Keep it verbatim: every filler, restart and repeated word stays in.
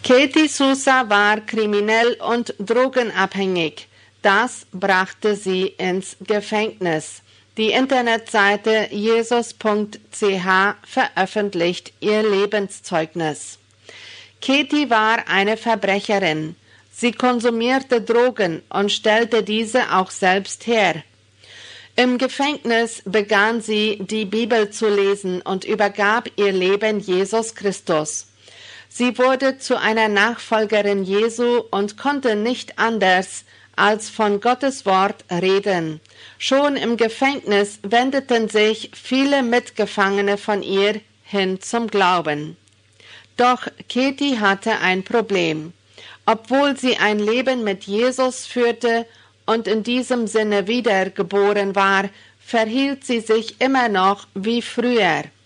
Katie Souza war kriminell und drogenabhängig. Das brachte sie ins Gefängnis. Die Internetseite jesus punkt c h veröffentlicht ihr Lebenszeugnis. Katie war eine Verbrecherin. Sie konsumierte Drogen und stellte diese auch selbst her. Im Gefängnis begann sie, die Bibel zu lesen und übergab ihr Leben Jesus Christus. Sie wurde zu einer Nachfolgerin Jesu und konnte nicht anders als von Gottes Wort reden. Schon im Gefängnis wendeten sich viele Mitgefangene von ihr hin zum Glauben. Doch Katie hatte ein Problem. Obwohl sie ein Leben mit Jesus führte und in diesem Sinne wiedergeboren war, verhielt sie sich immer noch wie früher.